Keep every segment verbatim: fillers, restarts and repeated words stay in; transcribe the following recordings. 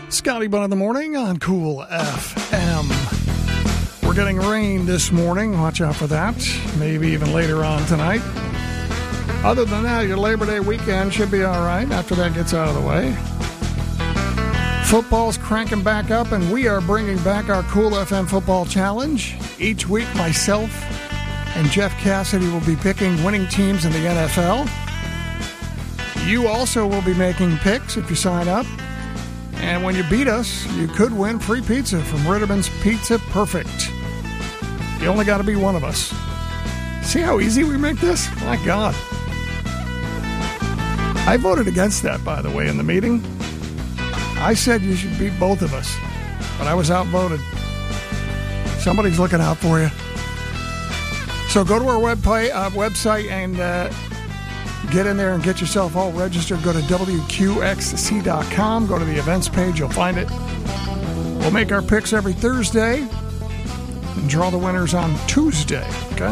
Scotty Bunn in the morning on Cool F M. We're getting rain this morning. Watch out for that. Maybe even later on tonight. Other than that, your Labor Day weekend should be all right after that gets out of the way. Football's cranking back up, and we are bringing back our Cool F M Football Challenge. Each week, myself and Jeff Cassidy will be picking winning teams in the N F L. You also will be making picks if you sign up. And when you beat us, you could win free pizza from Ritterman's Pizza Perfect. You only got to be one of us. See how easy we make this? My God. I voted against that, by the way, in the meeting. I said you should beat both of us, but I was outvoted. Somebody's looking out for you. So go to our web play, uh, website and uh, get in there and get yourself all registered. Go to W Q X C dot com. Go to the events page. You'll find it. We'll make our picks every Thursday and draw the winners on Tuesday. Okay?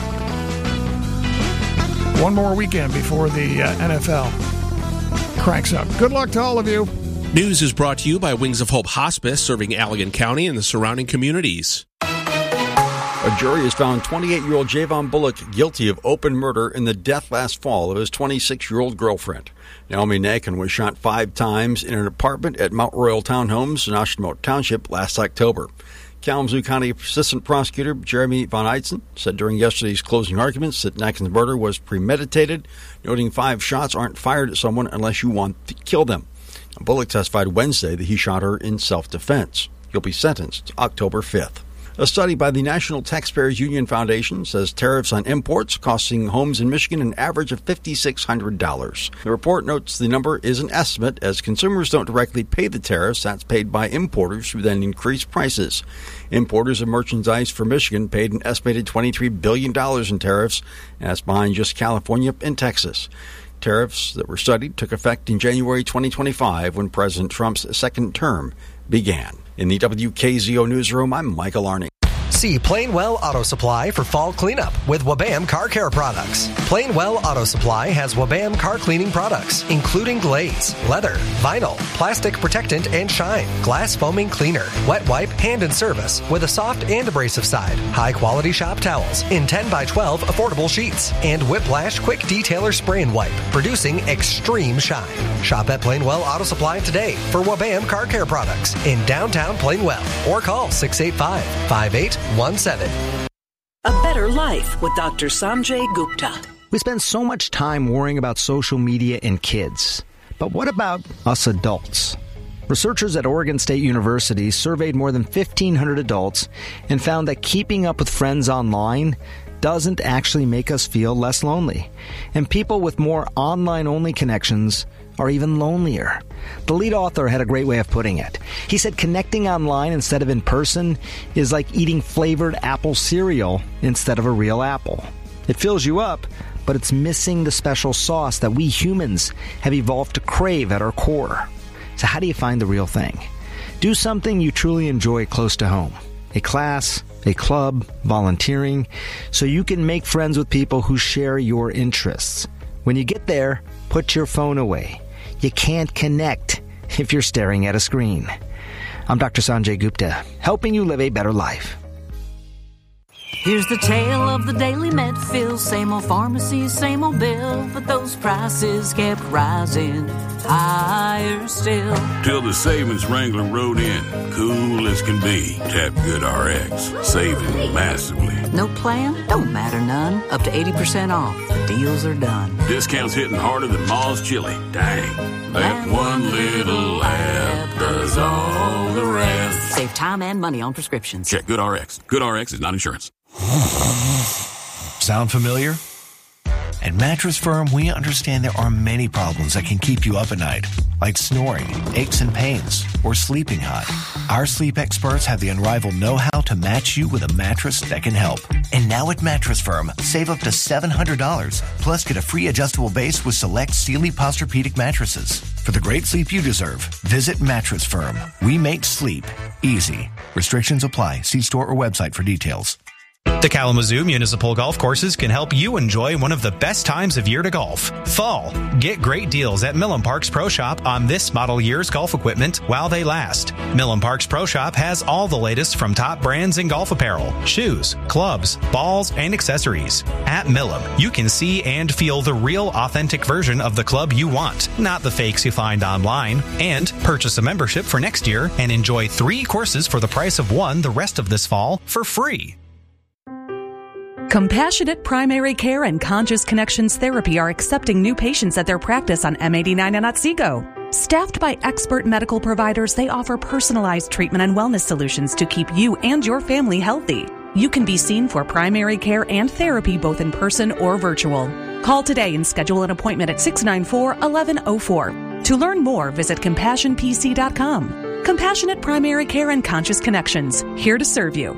One more weekend before the uh, N F L cranks up. Good luck to all of you. News is brought to you by Wings of Hope Hospice, serving Allegan County and the surrounding communities. A jury has found twenty-eight-year-old Javon Bullock guilty of open murder in the death last fall of his twenty-six-year-old girlfriend. Naomi Nakin was shot five times in an apartment at Mount Royal Townhomes in Ashtamot Township last October. Kalamazoo County Assistant Prosecutor Jeremy Von Eitzen said during yesterday's closing arguments that Nakin's murder was premeditated, noting five shots aren't fired at someone unless you want to kill them. Bullock testified Wednesday that he shot her in self-defense. He'll be sentenced October fifth. A study by the National Taxpayers Union Foundation says tariffs on imports costing homes in Michigan an average of five thousand six hundred dollars. The report notes the number is an estimate as consumers don't directly pay the tariffs. That's paid by importers who then increase prices. Importers of merchandise for Michigan paid an estimated twenty-three billion dollars in tariffs, and that's behind just California and Texas. Tariffs that were studied took effect in January twenty twenty-five when President Trump's second term began. In the W K Z O newsroom, I'm Michael Arning. See Plainwell Auto Supply for fall cleanup with Wabam Car Care products. Plainwell Auto Supply has Wabam car cleaning products, including glaze, leather, vinyl, plastic protectant and shine, glass foaming cleaner, wet wipe, hand and service with a soft and abrasive side, high quality shop towels in ten by twelve affordable sheets, and Whiplash Quick Detailer Spray and Wipe, producing extreme shine. Shop at Plainwell Auto Supply today for Wabam Car Care products in downtown Plainwell, or call six eight five, five eight one seven. A better life with Doctor Sanjay Gupta. We spend so much time worrying about social media and kids. But what about us adults? Researchers at Oregon State University surveyed more than fifteen hundred adults and found that keeping up with friends online doesn't actually make us feel less lonely. And people with more online-only connections are even lonelier. The lead author had a great way of putting it. He said connecting online instead of in person is like eating flavored apple cereal instead of a real apple. It fills you up, but it's missing the special sauce that we humans have evolved to crave at our core. So how do you find the real thing? Do something you truly enjoy close to home. A class, a club, volunteering, so you can make friends with people who share your interests. When you get there, put your phone away. You can't connect if you're staring at a screen. I'm Doctor Sanjay Gupta, helping you live a better life. Here's the tale of the daily Medfill. Same old pharmacy, same old bill, but those prices kept rising higher still. Till the savings Wrangler rode in, cool as can be. Tap Good R X, saving massively. No plan? Don't matter none. Up to eighty percent off. The deals are done. Discounts hitting harder than Ma's chili. Dang. That one little app does all the rest. Save time and money on prescriptions. Check Good R X. Good R X is not insurance. Sound familiar? At Mattress Firm, we understand there are many problems that can keep you up at night, like snoring, aches and pains, or sleeping hot. Our sleep experts have the unrivaled know-how to match you with a mattress that can help. And now at Mattress Firm, save up to seven hundred dollars, plus get a free adjustable base with select Sealy Posturepedic mattresses. For the great sleep you deserve, visit Mattress Firm. We make sleep easy. Restrictions apply. See store or website for details. The Kalamazoo Municipal Golf Courses can help you enjoy one of the best times of year to golf. Fall. Get great deals at Millen Parks Pro Shop on this model year's golf equipment while they last. Millen Parks Pro Shop has all the latest from top brands in golf apparel, shoes, clubs, balls, and accessories. At Millen, you can see and feel the real authentic version of the club you want, not the fakes you find online. And purchase a membership for next year and enjoy three courses for the price of one the rest of this fall for free. Compassionate Primary Care and Conscious Connections Therapy are accepting new patients at their practice on M eighty-nine and Otsego. Staffed by expert medical providers, they offer personalized treatment and wellness solutions to keep you and your family healthy. You can be seen for primary care and therapy both in person or virtual. Call today and schedule an appointment at six nine four, one one zero four. To learn more, visit compassion p c dot com. Compassionate Primary Care and Conscious Connections, here to serve you.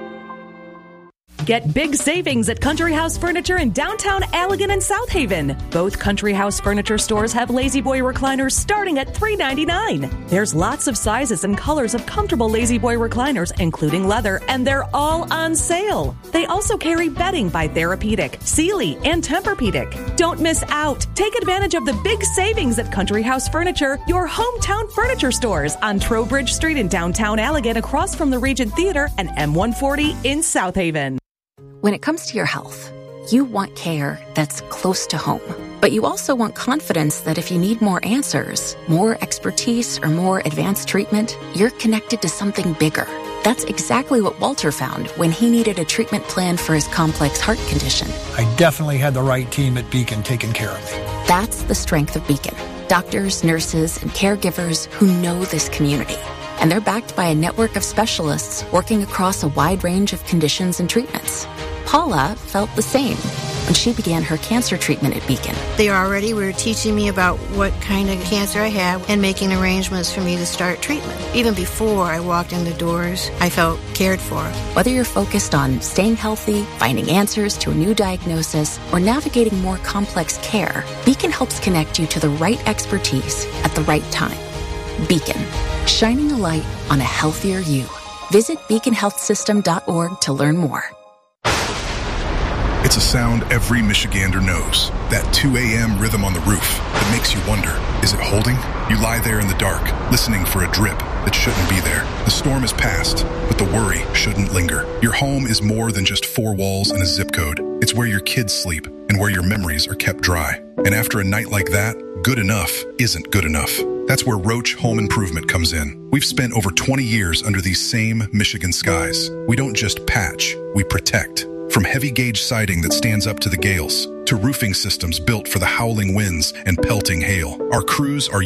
Get big savings at Country House Furniture in downtown Allegan and South Haven. Both Country House Furniture stores have Lazy Boy recliners starting at three ninety-nine. There's lots of sizes and colors of comfortable Lazy Boy recliners, including leather, and they're all on sale. They also carry bedding by Therapeutic, Sealy, and Tempur-Pedic. Don't miss out. Take advantage of the big savings at Country House Furniture, your hometown furniture stores on Trowbridge Street in downtown Allegan, across from the Regent Theater, and M one forty in South Haven. When it comes to your health, you want care that's close to home. But you also want confidence that if you need more answers, more expertise, or more advanced treatment, you're connected to something bigger. That's exactly what Walter found when he needed a treatment plan for his complex heart condition. I definitely had the right team at Beacon taking care of me. That's the strength of Beacon. Doctors, nurses, and caregivers who know this community. And they're backed by a network of specialists working across a wide range of conditions and treatments. Paula felt the same when she began her cancer treatment at Beacon. They already were teaching me about what kind of cancer I had and making arrangements for me to start treatment. Even before I walked in the doors, I felt cared for. Whether you're focused on staying healthy, finding answers to a new diagnosis, or navigating more complex care, Beacon helps connect you to the right expertise at the right time. Beacon, shining a light on a healthier you. Visit beacon health system dot org to learn more. It's a sound every Michigander knows. That two a.m. rhythm on the roof that makes you wonder, is it holding? You lie there in the dark, listening for a drip that shouldn't be there. The storm is past, but the worry shouldn't linger. Your home is more than just four walls and a zip code. It's where your kids sleep and where your memories are kept dry. And after a night like that, good enough isn't good enough. That's where Roach Home Improvement comes in. We've spent over twenty years under these same Michigan skies. We don't just patch, we protect. From heavy gauge siding that stands up to the gales, to roofing systems built for the howling winds and pelting hail, our crews are